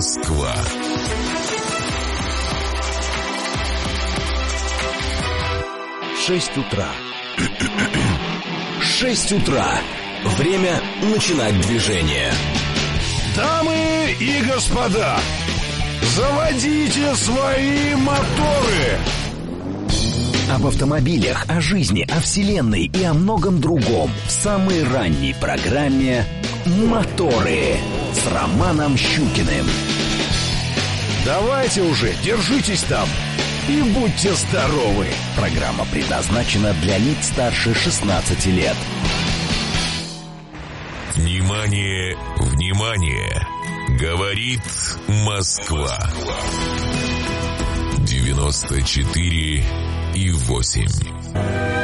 Москва. 6 утра. 6 утра. Время начинать движение. Дамы и господа, заводите свои моторы! Об автомобилях, о жизни, о вселенной и о многом другом в самой ранней программе «Моторы» с Романом Щукиным. Давайте уже, держитесь там и будьте здоровы. Программа предназначена для лиц старше 16 лет. Внимание, внимание! Говорит Москва. 94,8.